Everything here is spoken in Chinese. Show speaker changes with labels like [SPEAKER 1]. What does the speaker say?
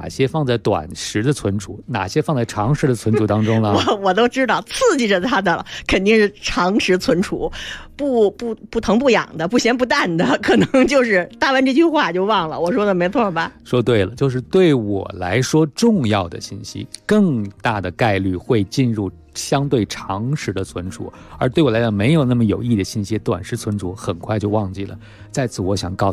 [SPEAKER 1] 哪些放在短时的存储，哪些放在长时的存储当中了？
[SPEAKER 2] 我都知道，刺激着他的肯定是长时存储，不疼不痒的，不咸不淡的，可能就是答完这句话就忘了。我说的没错吧？
[SPEAKER 1] 说对了，就是对我来说重要的信息，更大的概率会进入相对长时的存储，而对我来讲没有那么有益的信息，短时存储很快就忘记了。在此我想告诉